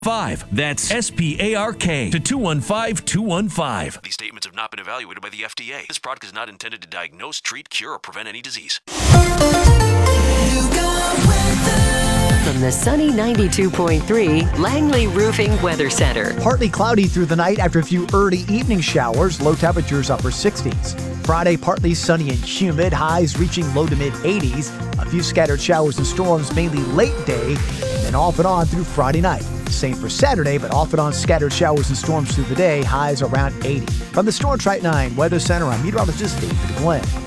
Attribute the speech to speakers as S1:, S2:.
S1: That's SPARK to 215-215.
S2: These statements have not been evaluated by the FDA. This product is not intended to diagnose, treat, cure, or prevent any disease.
S3: From the sunny 92.3 Langley Roofing Weather Center.
S4: Partly cloudy through the night after a few early evening showers. Low temperatures upper 60s. Friday, partly sunny and humid. Highs reaching low to mid 80s. A few scattered showers and storms mainly late day, and then off and on through Friday night. Same for Saturday, but off and on scattered showers and storms through the day. Highs around 80. From the Storm Track 9 Weather Center, I'm meteorologist David Glenn.